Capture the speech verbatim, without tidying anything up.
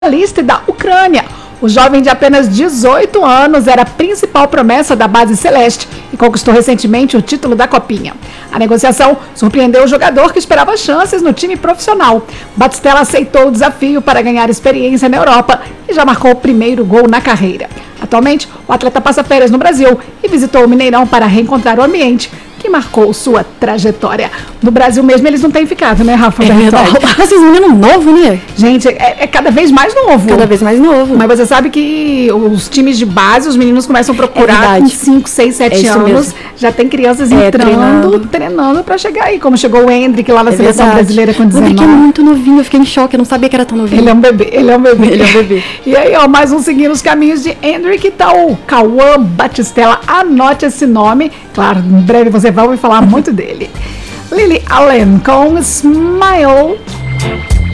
Lista da Ucrânia. O jovem de apenas dezoito anos era a principal promessa da base celeste e conquistou recentemente o título da Copinha. A negociação surpreendeu o jogador que esperava chances no time profissional. Batistella aceitou o desafio para ganhar experiência na Europa e já marcou o primeiro gol na carreira. Atualmente, o atleta passa férias no Brasil e visitou o Mineirão para reencontrar o ambiente que marcou sua trajetória. No Brasil mesmo eles não têm ficado, né, Rafa? É verdade. Mas esse menino novo, né? Gente, é, é cada vez mais novo. Cada vez mais novo. Mas você sabe que os times de base, os meninos começam a procurar é com cinco, seis, sete é anos. Mesmo. Já tem crianças é, entrando, treinando, treinando para chegar aí. Como chegou o Hendrick lá na é seleção verdade. brasileira com dezenove. Ele é muito novinho, eu fiquei em choque, eu não sabia que era tão novinho. Ele é um bebê, ele é um bebê. Ele é um bebê. E aí, ó, mais um seguindo os caminhos de Hendrick, tá o Cauã Batistella. Anote esse nome. Claro, em breve você vai ouvir falar muito dele. Lily Allen com Smile.